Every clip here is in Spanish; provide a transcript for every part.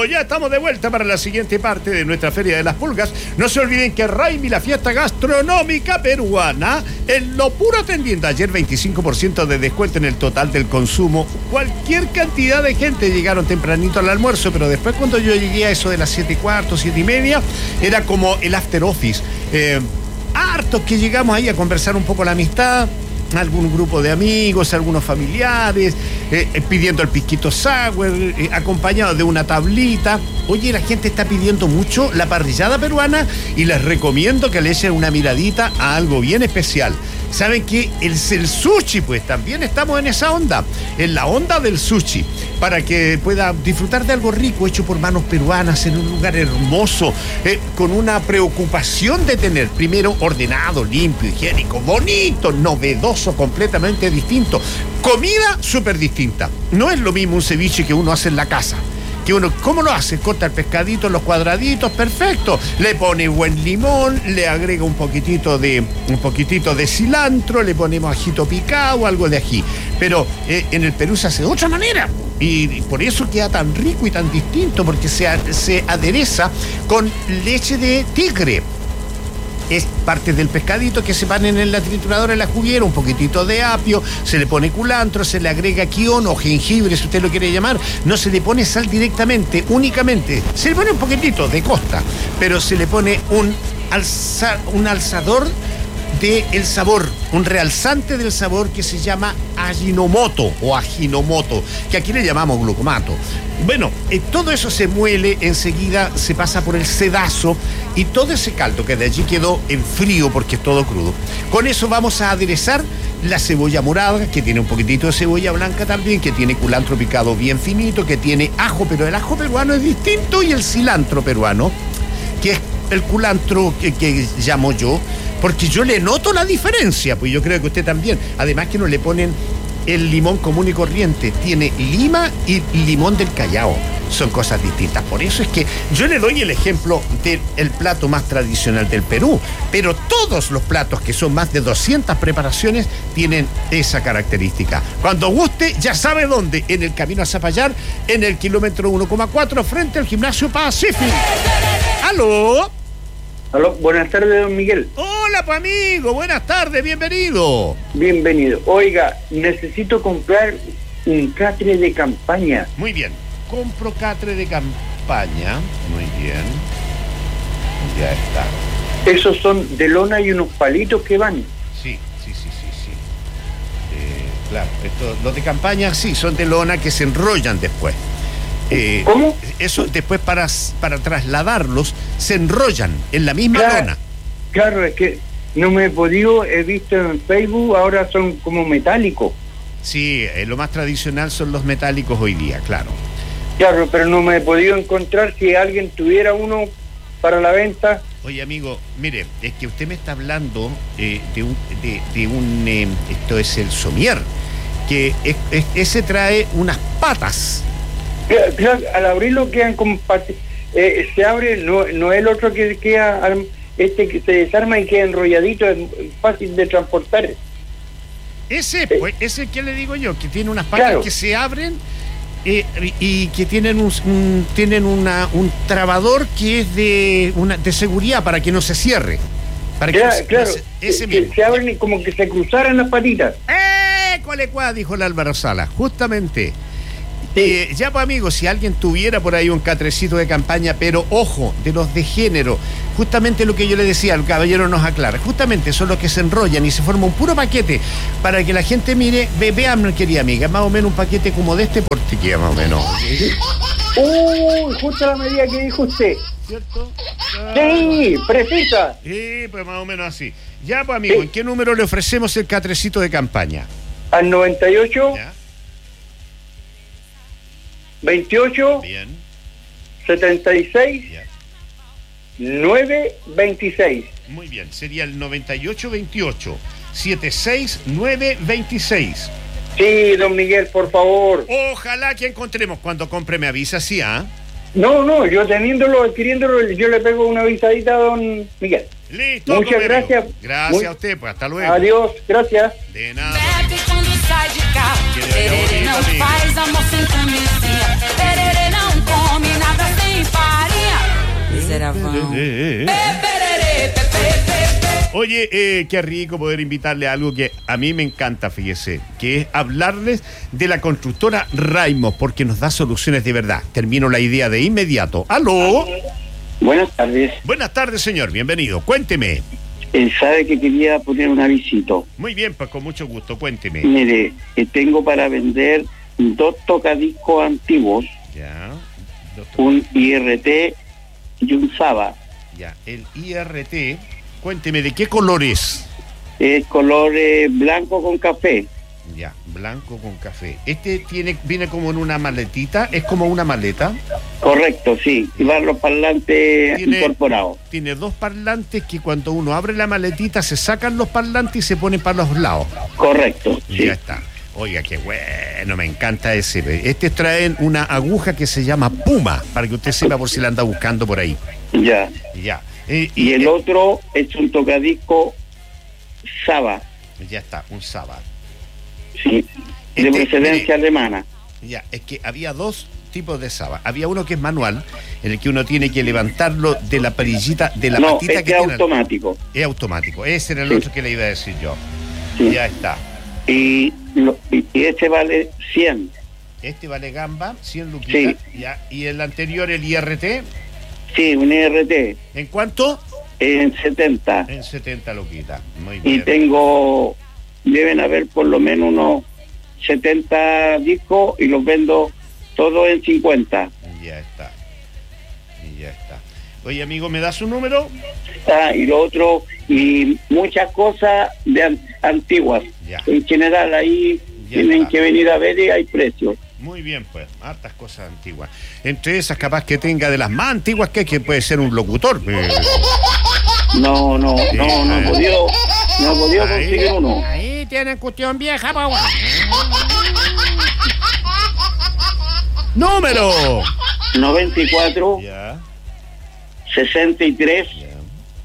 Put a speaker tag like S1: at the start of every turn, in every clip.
S1: Ya estamos de vuelta para la siguiente parte de nuestra Feria de las Pulgas. No se olviden que Raimi, la fiesta gastronómica peruana, en lo puro atendiendo. Ayer 25% de descuento en el total del consumo. Cualquier cantidad de gente llegaron tempranito al almuerzo, pero después cuando yo llegué a eso de las 7:15, 7:30, era como el after office. Hartos que llegamos ahí a conversar un poco la amistad, algún grupo de amigos, algunos familiares, pidiendo el pisquito sour, acompañado de una tablita. Oye, la gente está pidiendo mucho la parrillada peruana y les recomiendo que le echen una miradita a algo bien especial. ¿Saben qué? El sushi, pues también estamos en esa onda, en la onda del sushi, para que pueda disfrutar de algo rico, hecho por manos peruanas, en un lugar hermoso, con una preocupación de tener, primero, ordenado, limpio, higiénico, bonito, novedoso, completamente distinto. Comida súper distinta. No es lo mismo un ceviche que uno hace en la casa. Que uno, ¿cómo lo hace? Corta el pescadito en los cuadraditos, perfecto. Le pone buen limón, le agrega un poquitito de cilantro, le ponemos ajito picado, algo de ají. Pero en el Perú se hace de otra manera. Y por eso queda tan rico y tan distinto, porque se adereza con leche de tigre. Es parte del pescadito que se ponen en la trituradora, en la juguera, un poquitito de apio, se le pone culantro, se le agrega quión o jengibre, si usted lo quiere llamar. No se le pone sal directamente, únicamente. Se le pone un poquitito de costa, pero se le pone un alzador del sabor, un realzante del sabor que se llama Ajinomoto o Ajinomoto, que aquí le llamamos glucomato. Bueno, todo eso se muele, enseguida se pasa por el sedazo y todo ese caldo que de allí quedó en frío porque es todo crudo. Con eso vamos a aderezar la cebolla morada, que tiene un poquitito de cebolla blanca también, que tiene culantro picado bien finito, que tiene ajo, pero el ajo peruano es distinto, y el cilantro peruano, que es el culantro que llamo yo, porque yo le noto la diferencia, pues yo creo que usted también. Además que no le ponen el limón común y corriente, tiene lima y limón del Callao. Son cosas distintas. Por eso es que yo le doy el ejemplo del plato más tradicional del Perú, pero todos los platos, que son más de 200 preparaciones, tienen esa característica. Cuando guste, ya sabe dónde: en el camino a Zapallar, en el kilómetro 1,4, frente al Gimnasio Pacific. ¡Aló!
S2: Aló, buenas tardes, don Miguel.
S1: Hola, pues amigo, buenas tardes, bienvenido.
S2: Bienvenido. Oiga, necesito comprar un catre de campaña.
S1: Muy bien, compro catre de campaña. Muy bien. Ya está.
S2: Esos son de lona y unos palitos que van.
S1: Sí. Claro, los de campaña sí, son de lona que se enrollan después.
S2: ¿Cómo?
S1: Eso después para trasladarlos se enrollan en la misma lona.
S2: Claro, es que no me he podido, he visto en Facebook, ahora son como metálicos.
S1: Sí, lo más tradicional son los metálicos hoy día, claro.
S2: Claro, pero no me he podido encontrar si alguien tuviera uno para la venta.
S1: Oye, amigo, mire, es que usted me está hablando de un esto es el somier, que ese trae unas patas.
S2: Claro, al abrirlo quedan como se abre, no es el otro que queda, que se desarma y queda enrolladito, es fácil de transportar.
S1: Ese, pues, ese que le digo yo, que tiene unas patas, claro, que se abren y que tienen un trabador que es de seguridad para que no se cierre. Para que
S2: claro, ese mismo. Se abren y como que se cruzaran las patitas.
S1: ¡Cuál! Dijo el Álvaro Sala, justamente. Ya, pues, amigos, si alguien tuviera por ahí un catrecito de campaña, pero ojo, de los de género, justamente lo que yo le decía, el caballero nos aclara, justamente son los que se enrollan y se forma un puro paquete para que la gente mire, vean, querida amiga, más o menos un paquete como de este porte, que más o menos.
S2: Justo la medida que dijo usted.
S1: ¿Cierto?
S2: Sí, precisa.
S1: Sí, pues más o menos así. Ya, pues, amigo, ¿en qué número le ofrecemos el catrecito de campaña?
S2: Al 98. ¿Ya? 28.
S1: Bien.
S2: 76.
S1: Bien.
S2: 926.
S1: Muy bien, sería el 9828 76926.
S2: Sí, don Miguel, por favor.
S1: Ojalá que encontremos. Cuando compre me avisa, ¿sí?
S2: No, yo adquiriéndolo, yo le pego una avisadita a don Miguel.
S1: Listo.
S2: Muchas gracias.
S1: Gracias a usted, pues hasta luego.
S2: Adiós, gracias.
S1: De nada.
S3: Sai de carro, tererê não faz amor sem camisinha, tererê não come nada sem
S1: Oye, qué rico poder invitarle a algo que a mí me encanta, fíjese, que es hablarles de la constructora Raimos, porque nos da soluciones de verdad. Termino la idea de inmediato. ¡Aló!
S2: Buenas tardes.
S1: Buenas tardes, señor. Bienvenido. Cuénteme.
S2: Sabe que quería poner un avisito.
S1: Muy bien, pues con mucho gusto. Cuénteme.
S2: Mire, tengo para vender 2 tocadiscos antiguos,
S1: Ya.
S2: un IRT y un Saba.
S1: Ya. El IRT, cuénteme, ¿de qué color es?
S2: Es color blanco con café.
S1: Ya, blanco con café. Viene como en una maletita, es como una maleta.
S2: Correcto, sí. Y van los parlantes incorporados.
S1: Tiene 2 parlantes que cuando uno abre la maletita se sacan los parlantes y se ponen para los lados.
S2: Correcto, sí.
S1: Ya está. Oiga, qué bueno, me encanta ese. Traen una aguja que se llama Puma, para que usted sepa por si la anda buscando por ahí.
S2: Ya.
S1: Ya.
S2: Y el otro es un tocadisco Saba.
S1: Ya está, un Saba.
S2: Sí, de procedencia alemana.
S1: Ya, es que había 2 tipos de Saba. Había uno que es manual, en el que uno tiene que levantarlo de la perillita, de la patita que
S2: es
S1: tiene.
S2: automático.
S1: Es automático. Ese era el otro que le iba a decir yo.
S2: Sí.
S1: Ya está.
S2: Y este vale 100.
S1: Este vale gamba, 100 luquitas.
S2: Sí.
S1: Ya. Y el anterior, el IRT.
S2: Sí, un IRT.
S1: ¿En cuánto?
S2: En 70.
S1: En 70 luquitas. Muy bien.
S2: Y deben haber por lo menos unos 70 discos y los vendo todos en 50.
S1: Ya está. Y ya está. Oye, amigo, ¿me das un número?
S2: Y lo otro, y muchas cosas antiguas.
S1: Ya.
S2: En general, ahí
S1: Ya
S2: tienen
S1: está.
S2: que venir a ver y hay precios.
S1: Muy bien, pues, hartas cosas antiguas. Entre esas, capaz que tenga de las más antiguas que puede ser un locutor.
S2: No he podido conseguir uno.
S1: Ahí tienen cuestión vieja, pa' ¡Número!
S2: 94
S1: Ya,
S2: 63
S1: ya,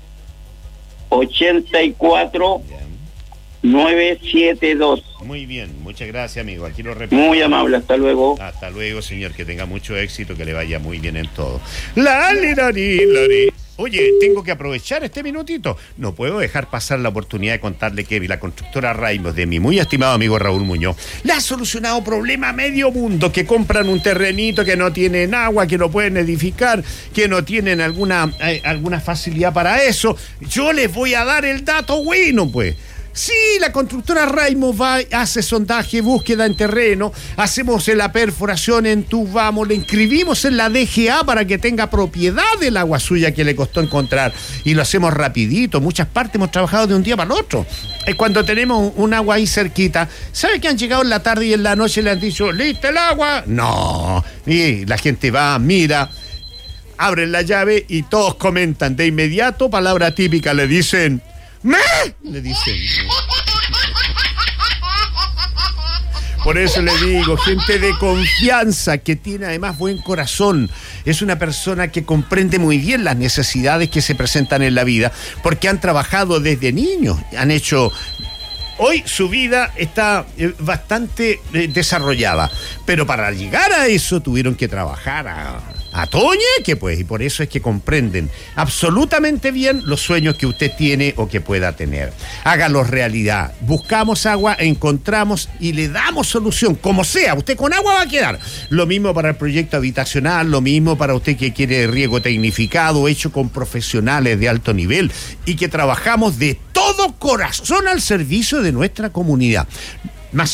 S2: 84
S1: ya. 972. Muy bien, muchas gracias, amigo. Aquí lo repito.
S2: Muy amable, hasta luego.
S1: Hasta luego, señor, que tenga mucho éxito, que le vaya muy bien en todo. Lari. Oye, tengo que aprovechar este minutito. No puedo dejar pasar la oportunidad de contarle que la constructora Raimos, de mi muy estimado amigo Raúl Muñoz, le ha solucionado problema a medio mundo, que compran un terrenito que no tienen agua, que no pueden edificar, que no tienen alguna facilidad para eso. Yo les voy a dar el dato bueno, pues. Sí, la constructora Raimos hace sondaje, búsqueda en terreno, hacemos la perforación, entubamos, le inscribimos en la DGA para que tenga propiedad del agua suya que le costó encontrar, y lo hacemos rapidito. Muchas partes hemos trabajado de un día para el otro. Cuando tenemos un agua ahí cerquita, ¿sabe que han llegado en la tarde y en la noche le han dicho, ¿listo el agua? No, y la gente va, mira, abren la llave y todos comentan de inmediato, palabra típica, le dicen... ¡Me! Le dicen. Por eso le digo, gente de confianza, que tiene además buen corazón. Es una persona que comprende muy bien las necesidades que se presentan en la vida, porque han trabajado desde niños, han hecho... Hoy su vida está bastante desarrollada, pero para llegar a eso tuvieron que trabajar a toñeque, pues, y por eso es que comprenden absolutamente bien los sueños que usted tiene o que pueda tener. Hágalos realidad. Buscamos agua, encontramos y le damos solución, como sea. Usted con agua va a quedar. Lo mismo para el proyecto habitacional, lo mismo para usted que quiere riego tecnificado, hecho con profesionales de alto nivel, y que trabajamos de todo corazón al servicio de nuestra comunidad. Más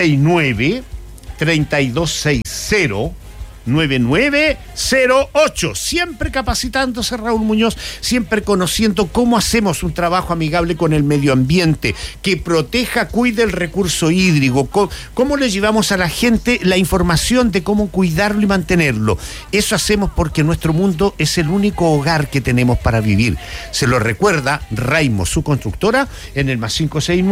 S1: 569-3260-9908. Siempre capacitándose, Raúl Muñoz, siempre conociendo cómo hacemos un trabajo amigable con el medio ambiente, que proteja, cuide el recurso hídrico, cómo le llevamos a la gente la información de cómo cuidarlo y mantenerlo. Eso hacemos porque nuestro mundo es el único hogar que tenemos para vivir. Se lo recuerda Raimos, su constructora, en el más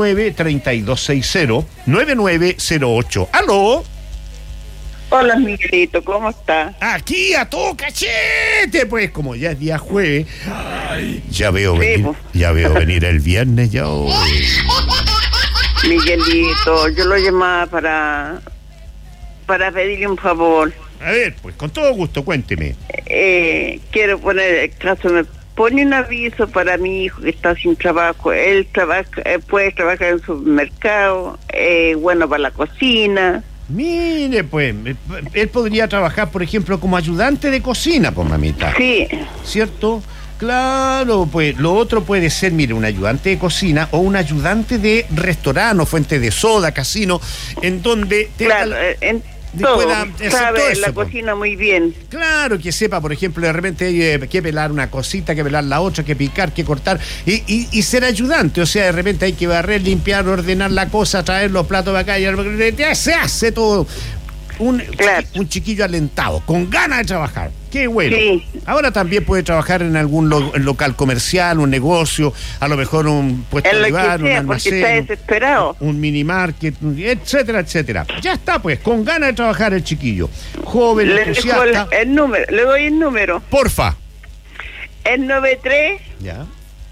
S1: 569-3260-9908. ¡Aló!
S3: Hola, Miguelito, ¿cómo está?
S1: Aquí a todo cachete, pues, como ya es día jueves. Ay, ya veo venir el viernes ya hoy.
S3: Miguelito, yo lo llamaba para pedirle un favor.
S1: A ver, pues, con todo gusto, cuénteme.
S3: Quiero poner el caso pone un aviso para mi hijo que está sin trabajo. Él puede trabajar en el supermercado, bueno, para la cocina.
S1: Mire, pues, él podría trabajar, por ejemplo, como ayudante de cocina, pues, mamita.
S3: Sí.
S1: ¿Cierto? Claro, pues lo otro puede ser, mire, un ayudante de cocina o un ayudante de restaurante, fuente de soda, casino, en donde
S3: claro, pueda sabe
S1: todo eso,
S3: la cocina muy bien.
S1: Claro, que sepa, por ejemplo, de repente que pelar una cosita, que pelar la otra, que picar, que cortar, y ser ayudante. O sea, de repente hay que barrer, limpiar, ordenar la cosa, traer los platos de acá, y se hace todo. Un chiquillo alentado, con ganas de trabajar. Qué bueno. Sí. Ahora también puede trabajar en algún local comercial, un negocio, a lo mejor un puesto de bar, un almacén,
S3: está desesperado.
S1: Un mini market, etcétera, etcétera. Ya está, pues, con ganas de trabajar el chiquillo. Joven, entusiasta.
S3: Le doy el número.
S1: Porfa.
S3: El 93.
S1: Ya.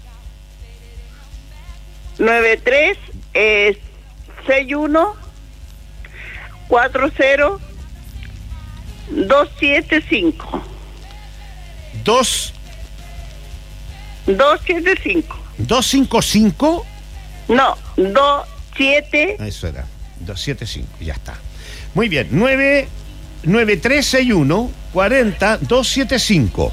S3: 93 es 61 40 275. 275.
S1: 255.
S3: No, 27.
S1: Eso era. 275, ya está. Muy bien. 9361 40 275.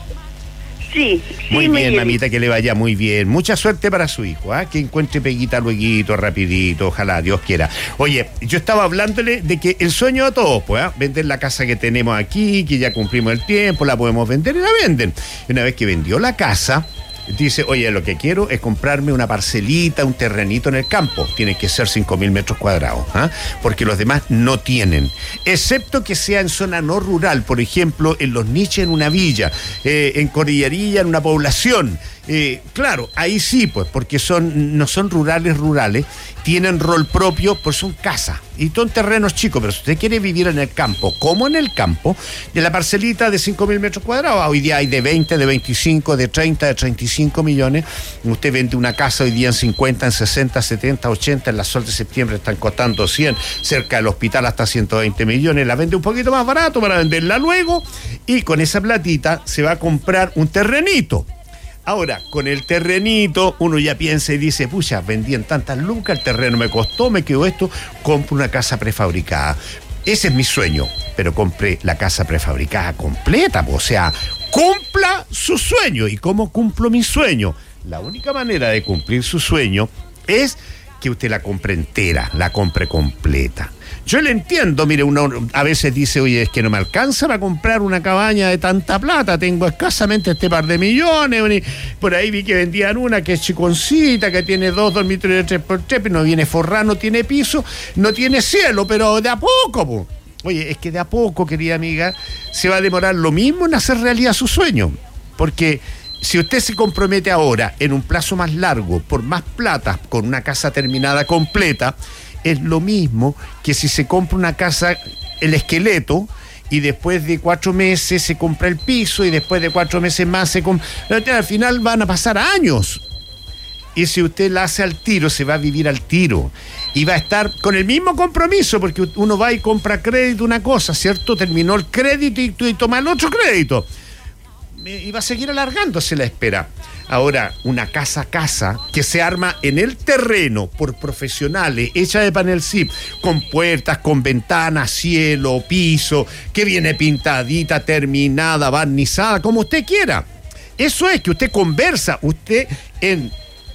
S3: Sí,
S1: muy bien, mamita, que le vaya muy bien. Mucha suerte para su hijo, ¿eh? Que encuentre peguita lueguito, rapidito, ojalá, Dios quiera. Oye, yo estaba hablándole de que el sueño de todos, pues, vender la casa que tenemos aquí, que ya cumplimos el tiempo, la podemos vender y la venden. Y una vez que vendió la casa, dice, oye, lo que quiero es comprarme una parcelita, un terrenito en el campo. Tiene que ser 5.000 metros cuadrados, ¿eh? Porque los demás no tienen. Excepto que sea en zona no rural, por ejemplo, en Los Niches, en una villa, en Cordillerilla, en una población. Claro, ahí sí, pues, porque no son rurales, tienen rol propio, pues son casas. Y son terrenos chicos, pero si usted quiere vivir en el campo, como en el campo, de la parcelita de 5.000 metros cuadrados, hoy día hay de 20, de 25, de 30, de 35 millones. Usted vende una casa hoy día en 50, en 60, 70, 80, en la Sol de Septiembre están costando 100, cerca del hospital hasta 120 millones, la vende un poquito más barato para venderla luego, y con esa platita se va a comprar un terrenito. Ahora, con el terrenito, uno ya piensa y dice, pucha, vendí en tantas lucas, el terreno me costó, me quedó esto, compro una casa prefabricada. Ese es mi sueño, pero compré la casa prefabricada completa, o sea, cumpla su sueño. ¿Y cómo cumplo mi sueño? La única manera de cumplir su sueño es que usted la compre entera, la compre completa. Yo le entiendo, mire, uno a veces dice, oye, es que no me alcanza para comprar una cabaña de tanta plata, tengo escasamente este par de millones, por ahí vi que vendían una que es chiconcita, que tiene 2 dormitorios de 3x3, pero no viene forrada, no tiene piso, no tiene cielo, pero de a poco, po. Oye, es que de a poco, querida amiga, se va a demorar lo mismo en hacer realidad su sueño, porque si usted se compromete ahora en un plazo más largo, por más plata, con una casa terminada completa, es lo mismo que si se compra una casa, el esqueleto, y después de 4 meses se compra el piso, y después de 4 meses más se compra... Al final van a pasar años. Y si usted la hace al tiro, se va a vivir al tiro. Y va a estar con el mismo compromiso, porque uno va y compra crédito una cosa, ¿cierto? Terminó el crédito y toma el otro crédito. Y va a seguir alargándose la espera. Ahora, una casa que se arma en el terreno por profesionales, hecha de panel SIP, con puertas, con ventanas, cielo, piso, que viene pintadita, terminada, barnizada, como usted quiera. Eso es que usted conversa, usted en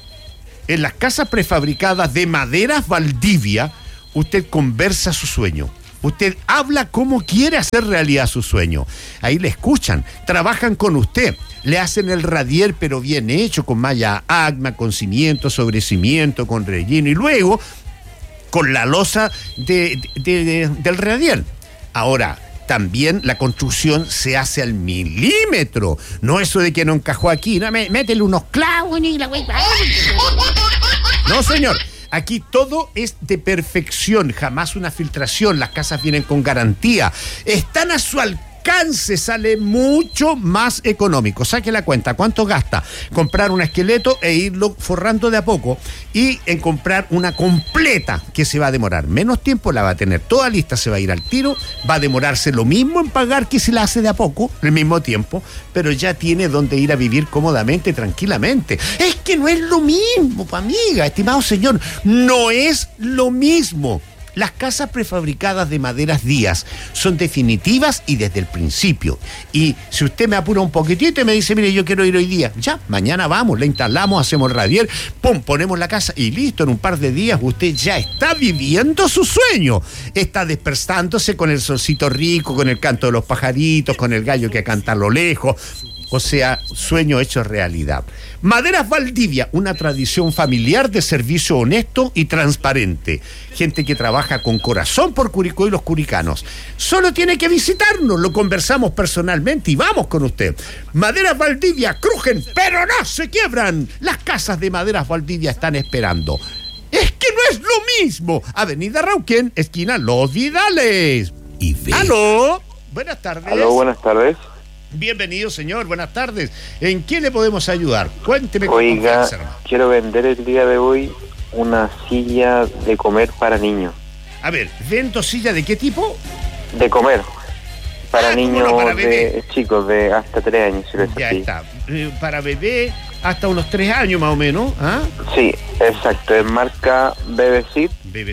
S1: las casas prefabricadas de Maderas Valdivia, usted conversa su sueño. Usted habla cómo quiere hacer realidad su sueño. Ahí le escuchan, trabajan con usted, le hacen el radier, pero bien hecho, con malla ACMA, con cimiento, sobre cimiento, con relleno, y luego con la losa del radier. Ahora, también la construcción se hace al milímetro. No eso de que no encajó aquí, no, métele unos clavos y la güey. No, señor. Aquí todo es de perfección, jamás una filtración, las casas vienen con garantía, están a su alcance Descanse, sale mucho más económico. Saque la cuenta, ¿cuánto gasta? Comprar un esqueleto e irlo forrando de a poco, y en comprar una completa, que se va a demorar menos tiempo, la va a tener toda lista, se va a ir al tiro, va a demorarse lo mismo en pagar que si la hace de a poco, el mismo tiempo, pero ya tiene donde ir a vivir cómodamente, tranquilamente. Es que no es lo mismo, amiga, estimado señor, no es lo mismo. Las casas prefabricadas de Maderas Díaz son definitivas y desde el principio. Y si usted me apura un poquitito y me dice, mire, yo quiero ir hoy día, ya, mañana vamos, la instalamos, hacemos el radier, pum, ponemos la casa y listo, en un par de días usted ya está viviendo su sueño. Está despertándose con el solcito rico, con el canto de los pajaritos, con el gallo que canta a lo lejos. O sea, sueño hecho realidad. Maderas Valdivia, una tradición familiar de servicio honesto y transparente. Gente que trabaja con corazón por Curicó y los curicanos. Solo tiene que visitarnos, lo conversamos personalmente y vamos con usted. Maderas Valdivia crujen, pero no se quiebran. Las casas de Maderas Valdivia están esperando. Es que no es lo mismo. Avenida Rauquén, esquina Los Vidales. ¡Aló! Buenas tardes.
S4: Aló, buenas tardes.
S1: Bienvenido, señor, buenas tardes. ¿En qué le podemos ayudar? Cuénteme.
S4: Oiga, quiero vender el día de hoy una silla de comer para niños.
S1: A ver, ¿vendo silla de qué tipo?
S4: De comer. Para niños,
S1: no, para bebé.
S4: Chicos de hasta 3 años. Si
S1: ya así. Está. Para bebé hasta unos 3 años más o menos. ¿Ah?
S4: Sí, exacto. Es marca Bebecit.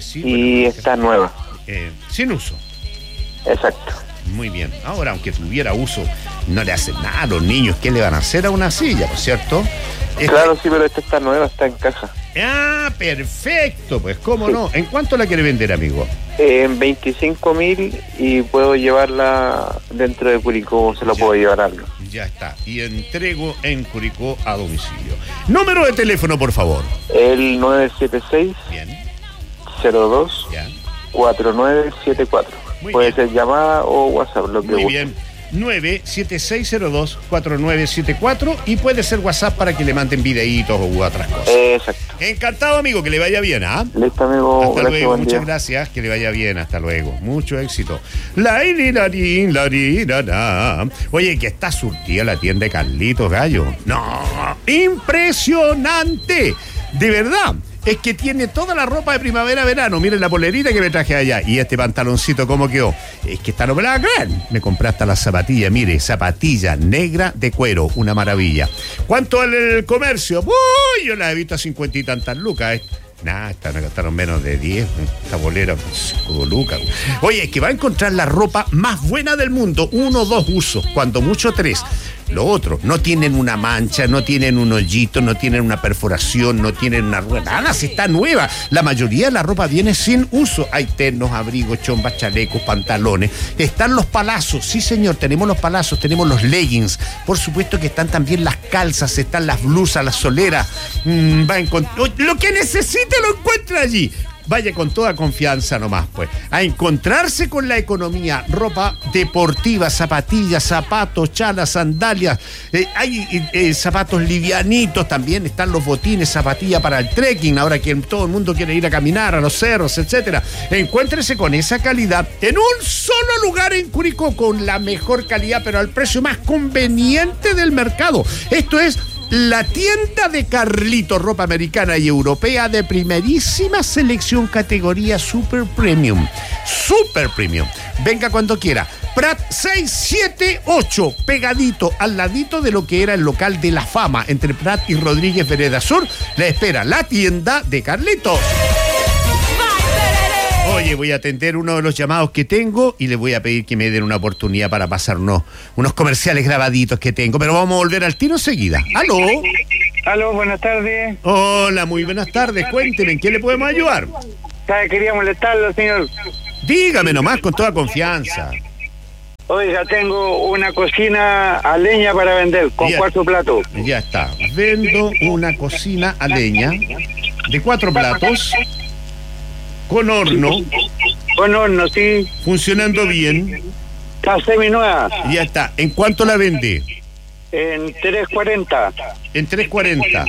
S4: Y está nueva.
S1: Sin uso.
S4: Exacto.
S1: Muy bien. Ahora, aunque tuviera uso, no le hacen nada a los niños. ¿Qué le van a hacer a una silla, por cierto?
S4: Claro, sí, pero esta está nueva, está en caja.
S1: Ah, perfecto. Pues, ¿cómo no? ¿En cuánto la quiere vender, amigo?
S4: En 25.000 y puedo llevarla dentro de Curicó, se la puedo llevar algo.
S1: Ya está. Y entrego en Curicó a domicilio. Número de teléfono, por favor.
S4: El 976
S1: bien.
S4: 02
S1: ya.
S4: 4974. Puede ser llamada o WhatsApp, lo que
S1: Muy bien. 976024974 y puede ser WhatsApp para que le manden videitos u otras cosas.
S4: Exacto.
S1: Encantado, amigo, que le vaya bien, ¿ah?
S4: Listo, amigo.
S1: Hasta luego, muchas gracias, que le vaya bien, hasta luego. Mucho éxito. Oye, que está surtida la tienda de Carlitos Gallo. No, impresionante. De verdad. Es que tiene toda la ropa de primavera-verano. Miren la polerita que me traje allá. Y este pantaloncito, ¿cómo quedó? Es que esta no me la crean. Me compré hasta la zapatilla. Mire, zapatilla negra de cuero. Una maravilla. ¿Cuánto vale el comercio? ¡Uy! Yo la he visto a 50 y tantas lucas. Nada, esta me gastaron menos de 10. Esta bolera, 5 lucas. Oye, es que va a encontrar la ropa más buena del mundo. 1 o 2 usos, cuando mucho 3. Lo otro, no tienen una mancha, no tienen un hoyito, no tienen una perforación, no tienen una rueda, nada, si está nueva. La mayoría de la ropa viene sin uso. Hay ternos, abrigos, chombas, chalecos, pantalones. Están los palazos, sí señor, tenemos los palazos, tenemos los leggings. Por supuesto que están también las calzas, están las blusas, las soleras. Va a encontrar lo que necesite, lo encuentra allí. Vaya con toda confianza nomás, pues. A encontrarse con la economía. Ropa deportiva, zapatillas, zapatos, chalas, sandalias. Hay zapatos livianitos también. Están los botines, zapatillas para el trekking. Ahora que todo el mundo quiere ir a caminar a los cerros, etcétera. Encuéntrese con esa calidad en un solo lugar en Curicó, con la mejor calidad, pero al precio más conveniente del mercado. Esto es la tienda de Carlitos, ropa americana y europea de primerísima selección, categoría Super Premium. Super Premium. Venga cuando quiera. Prat 678, pegadito al ladito de lo que era el local de La Fama, entre Prat y Rodríguez Vereda Sur. Le espera la tienda de Carlitos. Oye, voy a atender uno de los llamados que tengo y les voy a pedir que me den una oportunidad para pasar unos comerciales grabaditos que tengo, pero vamos a volver al tiro enseguida. ¡Aló!
S2: Aló, buenas tardes.
S1: Hola, muy buenas tardes. Cuéntenme, ¿en qué le podemos ayudar?
S2: Quería molestarlo, señor.
S1: Dígame nomás, con toda confianza.
S2: Oiga, tengo una cocina a leña para vender, con 4 platos.
S1: Ya está. Vendo una cocina a leña de 4 platos. Con horno.
S2: Con horno, sí.
S1: Funcionando bien.
S2: Está seminueva.
S1: Ya está. ¿En cuánto la vende?
S2: En 3.40.
S1: En 3.40.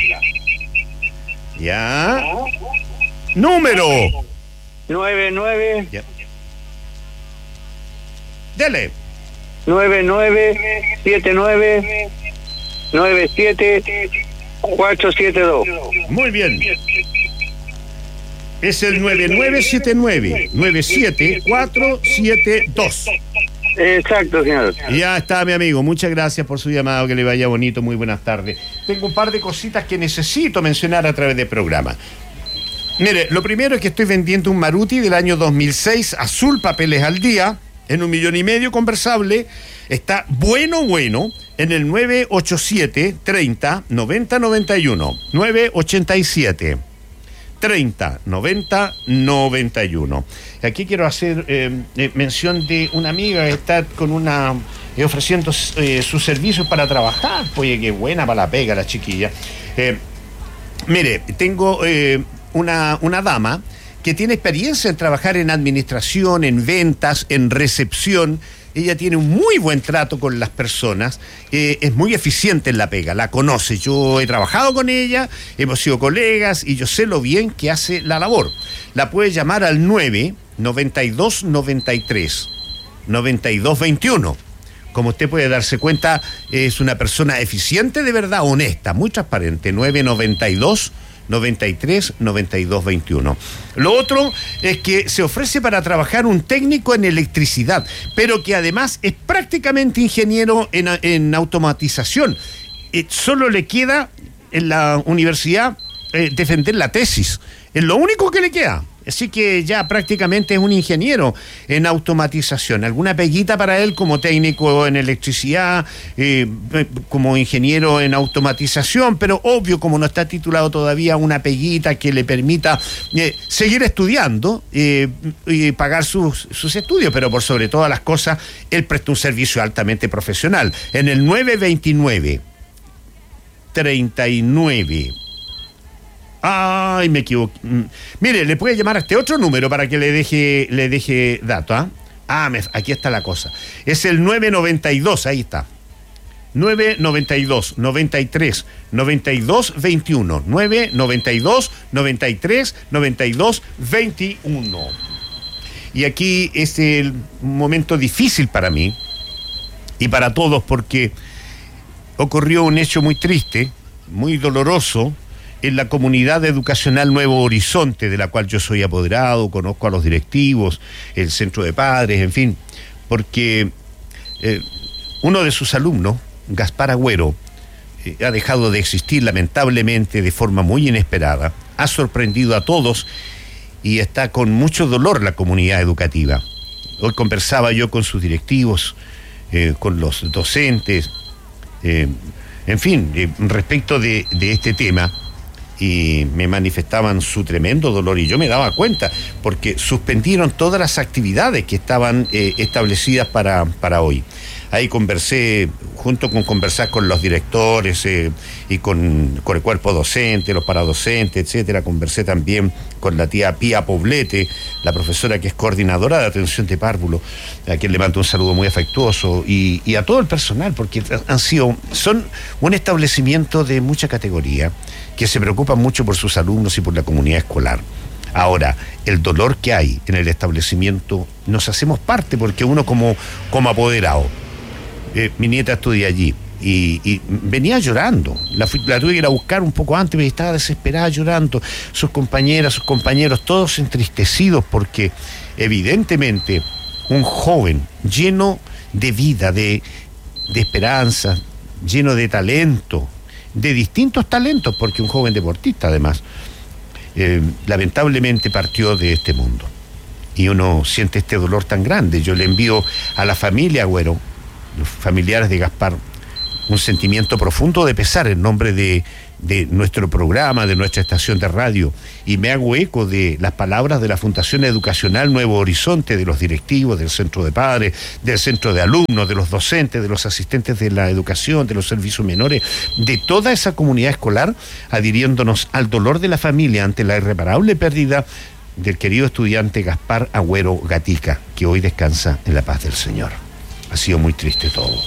S1: Ya. Número.
S2: 99.
S1: Ya. Dele.
S2: 997997 472.
S1: Muy bien. Es el 9979-97472.
S2: Exacto, señor.
S1: Ya está, mi amigo. Muchas gracias por su llamado. Que le vaya bonito. Muy buenas tardes. Tengo un par de cositas que necesito mencionar a través del programa. Mire, lo primero es que estoy vendiendo un Maruti del año 2006, azul, papeles al día, en 1,5 millones conversable. Está bueno, en el 987-30-90-91. 987-30-90-91. Aquí quiero hacer mención de una amiga que está con ofreciendo sus servicios para trabajar. Oye, qué buena para la pega la chiquilla. Mire, tengo una dama que tiene experiencia en trabajar en administración, en ventas, en recepción. Ella tiene un muy buen trato con las personas, es muy eficiente en la pega, la conoce. Yo he trabajado con ella, hemos sido colegas y yo sé lo bien que hace la labor. La puede llamar al 99293-9221. Como usted puede darse cuenta, es una persona eficiente de verdad, honesta, muy transparente. 992-93-9221. Lo otro es que se ofrece para trabajar un técnico en electricidad, pero que además es prácticamente ingeniero en automatización. Solo le queda en la universidad defender la tesis. Es lo único que le queda. Así que ya prácticamente es un ingeniero en automatización. Alguna peguita para él como técnico en electricidad, como ingeniero en automatización, pero obvio, como no está titulado todavía, una peguita que le permita seguir estudiando y pagar sus estudios, pero por sobre todas las cosas, él presta un servicio altamente profesional. En el 929-39... Ay, me equivoqué. Mire, le puede llamar a este otro número para que le deje dato, ¿ah? Aquí está la cosa. Es el 992, ahí está. 992-93-9221. 992-93-9221. Y aquí es el momento difícil para mí y para todos, porque ocurrió un hecho muy triste, muy doloroso, en la comunidad educacional Nuevo Horizonte, de la cual yo soy apoderado, conozco a los directivos, el centro de padres, en fin, porque uno de sus alumnos, Gaspar Agüero, ha dejado de existir lamentablemente de forma muy inesperada, ha sorprendido a todos y está con mucho dolor la comunidad educativa. Hoy conversaba yo con sus directivos, con los docentes, en fin, respecto de este tema, y me manifestaban su tremendo dolor, y yo me daba cuenta, porque suspendieron todas las actividades que estaban establecidas para hoy. Ahí conversé, junto con conversar con los directores y con el cuerpo docente, los paradocentes, etcétera. Conversé también con la tía Pía Poblete, la profesora que es coordinadora de atención de párvulo, a quien le mando un saludo muy afectuoso, y a todo el personal, porque son un establecimiento de mucha categoría, que se preocupan mucho por sus alumnos y por la comunidad escolar. Ahora, el dolor que hay en el establecimiento, nos hacemos parte, porque uno como apoderado, mi nieta estudia allí y venía llorando, la tuve que ir a buscar un poco antes, pero estaba desesperada llorando, sus compañeras, sus compañeros, todos entristecidos, porque evidentemente un joven lleno de vida, de esperanza, lleno de talento, de distintos talentos, porque un joven deportista además, lamentablemente partió de este mundo, y uno siente este dolor tan grande. Yo le envío a la familia Agüero, los familiares de Gaspar, un sentimiento profundo de pesar en nombre de nuestro programa, de nuestra estación de radio, y me hago eco de las palabras de la Fundación Educacional Nuevo Horizonte, de los directivos, del centro de padres, del centro de alumnos, de los docentes, de los asistentes de la educación, de los servicios menores, de toda esa comunidad escolar, adhiriéndonos al dolor de la familia ante la irreparable pérdida del querido estudiante Gaspar Agüero Gatica, que hoy descansa en la paz del Señor. Ha sido muy triste todo.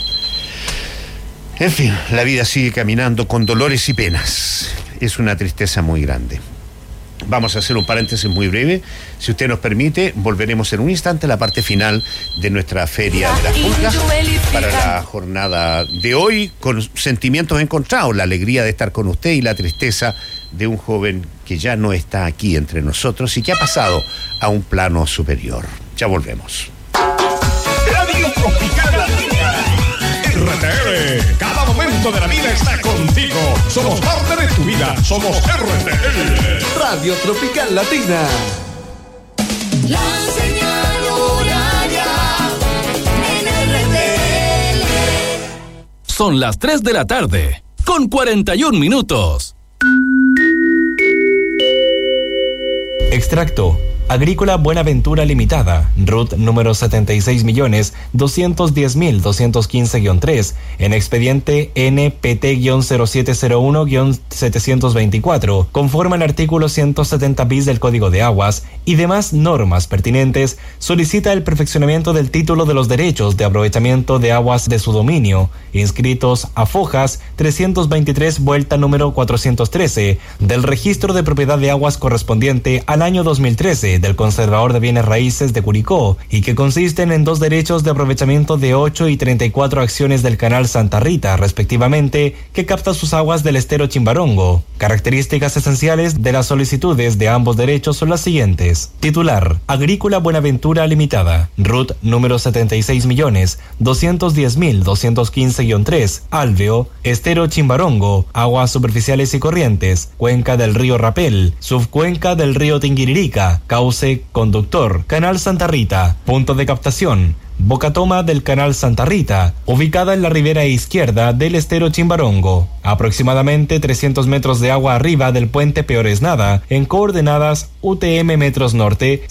S1: En fin, la vida sigue caminando con dolores y penas. Es una tristeza muy grande. Vamos a hacer un paréntesis muy breve. Si usted nos permite, volveremos en un instante a la parte final de nuestra Feria de las Pulgas para la jornada de hoy, con sentimientos encontrados, la alegría de estar con usted y la tristeza de un joven que ya no está aquí entre nosotros y que ha pasado a un plano superior. Ya volvemos.
S5: Radio Tropical Latina. RTL, cada momento de la vida está contigo. Somos parte de tu vida, somos RTL.
S6: Radio Tropical Latina.
S7: La señal horaria en RTL.
S8: Son las 3 de la tarde, con 41 minutos.
S9: Extracto. Agrícola Buenaventura Limitada, RUT número 76.210.215-3, en expediente NPT-0701-724, conforme al artículo 170 bis del Código de Aguas y demás normas pertinentes, solicita el perfeccionamiento del título de los derechos de aprovechamiento de aguas de su dominio, inscritos a Fojas 323 vuelta número 413, del registro de propiedad de aguas correspondiente al año 2013, del Conservador de Bienes Raíces de Curicó, y que consisten en 2 derechos de aprovechamiento de 8 y 34 acciones del canal Santa Rita, respectivamente, que capta sus aguas del estero Chimbarongo. Características esenciales de las solicitudes de ambos derechos son las siguientes. Titular: Agrícola Buenaventura Limitada, RUT número 76.210.215-3, Alveo, estero Chimbarongo, aguas superficiales y corrientes, cuenca del río Rapel, subcuenca del río Tinguiririca, cauce conductor, canal Santa Rita, punto de captación, Bocatoma del canal Santa Rita, ubicada en la ribera izquierda del estero Chimbarongo, aproximadamente 300 metros de agua arriba del puente Peores Nada, en coordenadas UTM metros norte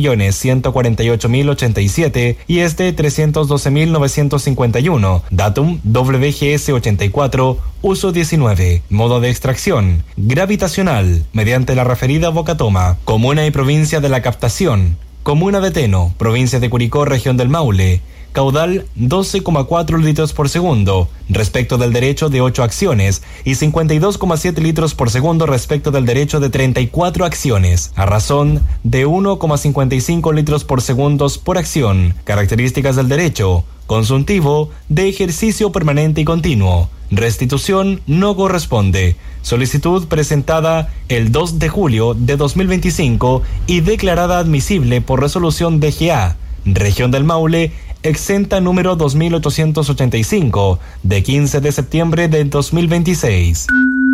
S9: 6.148.087 y este 312.951, datum WGS 84, uso 19, modo de extracción, gravitacional, mediante la referida Bocatoma, comuna y provincia de la captación, comuna de Teno, provincia de Curicó, región del Maule, caudal 12,4 litros por segundo respecto del derecho de 8 acciones y 52,7 litros por segundo respecto del derecho de 34 acciones, a razón de 1,55 litros por segundo por acción. Características del derecho: consuntivo, de ejercicio permanente y continuo. Restitución no corresponde. Solicitud presentada el 2 de julio de 2025 y declarada admisible por resolución DGA, Región del Maule, exenta número 2885, de 15 de septiembre de 2026.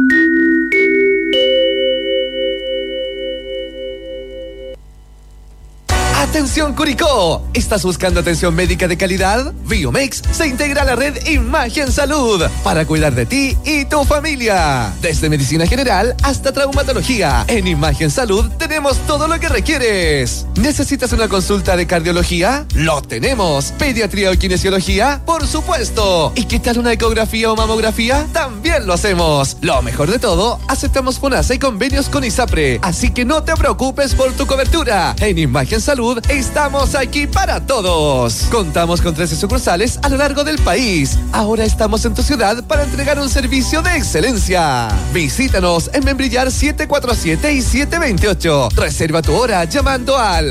S6: ¡Atención Curicó! ¿Estás buscando atención médica de calidad? Biomex se integra a la red Imagen Salud para cuidar de ti y tu familia. Desde medicina general hasta traumatología, en Imagen Salud tenemos todo lo que requieres. ¿Necesitas una consulta de cardiología? ¡Lo tenemos! ¿Pediatría o kinesiología? ¡Por supuesto! ¿Y qué tal una ecografía o mamografía? ¡También lo hacemos! Lo mejor de todo, aceptamos FONASA y convenios con ISAPRE, así que no te preocupes por tu cobertura. En Imagen Salud estamos aquí para todos. Contamos con 13 sucursales a lo largo del país. Ahora estamos en tu ciudad para entregar un servicio de excelencia. Visítanos en Membrillar 747 y 728. Reserva tu hora llamando al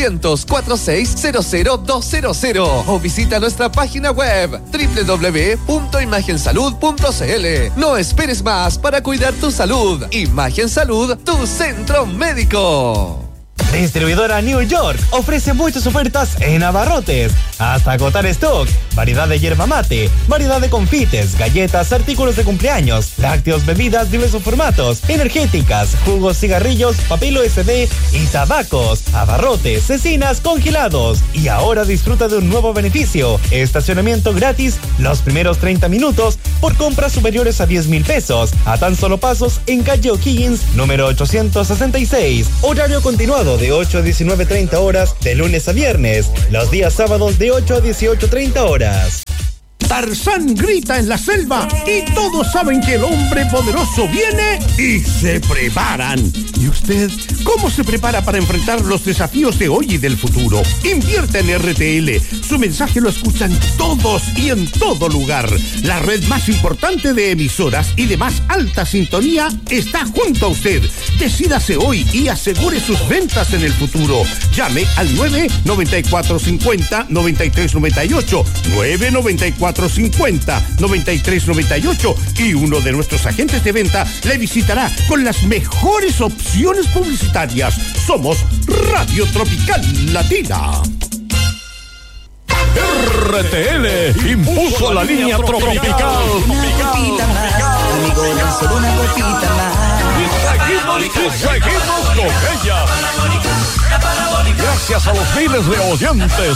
S6: 600-4600-200 o visita nuestra página web www.imagensalud.cl. No esperes más para cuidar tu salud. Imagen Salud, tu centro médico.
S9: Distribuidora New York ofrece muchas ofertas en abarrotes, hasta agotar stock, variedad de yerba mate, variedad de confites, galletas, artículos de cumpleaños, lácteos, bebidas, diversos formatos, energéticas, jugos, cigarrillos, papel USB y tabacos, abarrotes, cecinas, congelados. Y ahora disfruta de un nuevo beneficio: estacionamiento gratis los primeros 30 minutos por compras superiores a 10,000 pesos, a tan solo pasos en calle O'Higgins, número 866. Horario continuado de 8 a 19:30 horas de lunes a viernes, los días sábados de 8 a 18:30 horas.
S1: Tarzán grita en la selva y todos saben que el hombre poderoso viene y se preparan. ¿Y usted cómo se prepara para enfrentar los desafíos de hoy y del futuro? Invierte en RTL. Su mensaje lo escuchan todos y en todo lugar. La red más importante de emisoras y de más alta sintonía está junto a usted. Decídase hoy y asegure sus ventas en el futuro. Llame al 99450-9398, 99450-9398 y uno de nuestros agentes de venta le visitará con las mejores opciones publicitarias. Somos Radio Tropical Latina.
S5: RTL impuso la línea tropical.
S7: Una copita más, amigo, no solo una copita más.
S5: Y seguimos con ella. Gracias a los miles de oyentes